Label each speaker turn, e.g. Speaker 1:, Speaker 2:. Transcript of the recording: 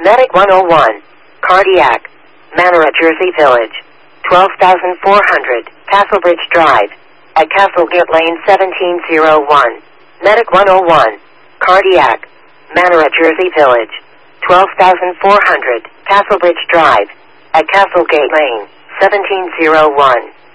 Speaker 1: Medic 101. Cardiac. Manora, Jersey Village. 12,400. Castlebridge Drive. At Castlegate Lane 1701. Medic 101. Cardiac. Manora, Jersey Village. 12,400. Castlebridge Drive. At Castlegate Lane 1701.